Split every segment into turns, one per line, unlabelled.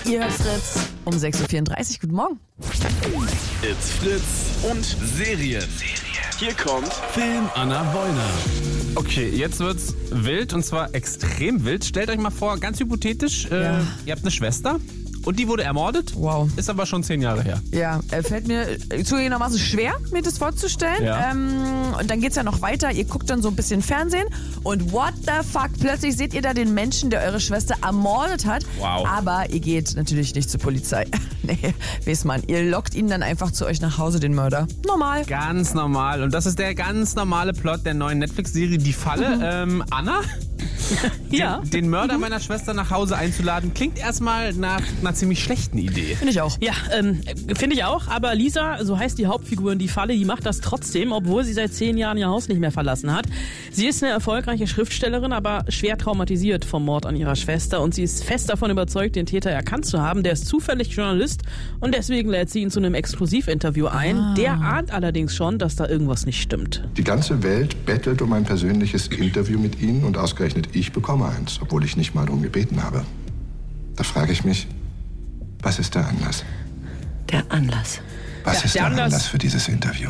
Ihr hört Fritz um 6.34 Uhr. Guten Morgen.
It's Fritz und Serien. Hier kommt Film Anna Wollner.
Okay, jetzt wird's wild und zwar extrem wild. Stellt euch mal vor, ganz hypothetisch, ihr habt eine Schwester und die wurde ermordet.
Wow.
Ist aber schon 10 Jahre her.
Ja, fällt mir zugegebenermaßen schwer, mir das vorzustellen.
Ja.
Und dann geht's ja noch weiter. Ihr guckt dann so ein bisschen Fernsehen und what the fuck, plötzlich seht ihr da den Menschen, der eure Schwester ermordet hat.
Wow.
Aber ihr geht natürlich nicht zur Polizei. Nee, weiß man. Ihr lockt ihn dann einfach zu euch nach Hause, den Mörder. Normal.
Ganz normal. Und das ist der ganz normale Plot der neuen Netflix-Serie Die Falle. Anna?
Ja.
Den Mörder meiner Schwester nach Hause einzuladen, klingt erstmal nach einer ziemlich schlechten Idee.
Finde ich auch.
Ja, finde ich auch. Aber Lisa, so heißt die Hauptfigur in Die Falle, die macht das trotzdem, obwohl sie seit 10 Jahren ihr Haus nicht mehr verlassen hat. Sie ist eine erfolgreiche Schriftstellerin, aber schwer traumatisiert vom Mord an ihrer Schwester. Und sie ist fest davon überzeugt, den Täter erkannt zu haben. Der ist zufällig Journalist und deswegen lädt sie ihn zu einem Exklusivinterview ein. Der ahnt allerdings schon, dass da irgendwas nicht stimmt.
Die ganze Welt bettelt um ein persönliches Interview mit Ihnen und ausgerechnet ich bekomme eins, obwohl ich nicht mal darum gebeten habe. Da frage ich mich, was ist der Anlass?
Der Anlass.
Was ist der Anlass für dieses Interview?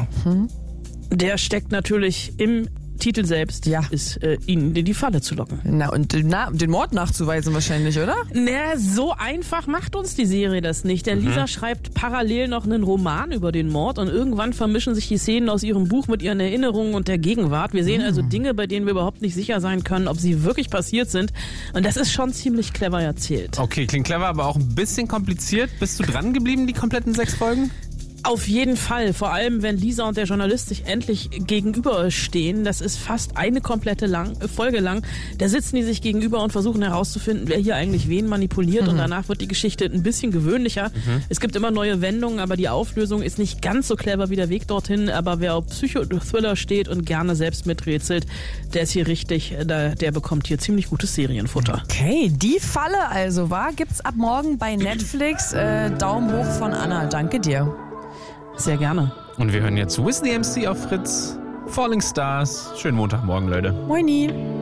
Der steckt natürlich im Titel selbst, ist ihn in die Falle zu locken.
Na, und den Mord nachzuweisen wahrscheinlich, oder?
Na, so einfach macht uns die Serie das nicht. Denn Lisa schreibt parallel noch einen Roman über den Mord und irgendwann vermischen sich die Szenen aus ihrem Buch mit ihren Erinnerungen und der Gegenwart. Wir sehen also Dinge, bei denen wir überhaupt nicht sicher sein können, ob sie wirklich passiert sind. Und das ist schon ziemlich clever erzählt.
Okay, klingt clever, aber auch ein bisschen kompliziert. Bist du dran geblieben, die kompletten 6 Folgen?
Auf jeden Fall, vor allem wenn Lisa und der Journalist sich endlich gegenüberstehen. Das ist fast eine komplette Folge lang. Da sitzen die sich gegenüber und versuchen herauszufinden, wer hier eigentlich wen manipuliert. Und danach wird die Geschichte ein bisschen gewöhnlicher. Es gibt immer neue Wendungen, aber die Auflösung ist nicht ganz so clever wie der Weg dorthin. Aber wer auf Psychothriller steht und gerne selbst miträtselt, der ist hier richtig, der bekommt hier ziemlich gutes Serienfutter.
Okay, Die Falle also gibt's ab morgen bei Netflix. Daumen hoch von Anna, danke dir.
Sehr gerne.
Und wir hören jetzt Whitney MC auf Fritz. Falling Stars. Schönen Montagmorgen, Leute.
Moini.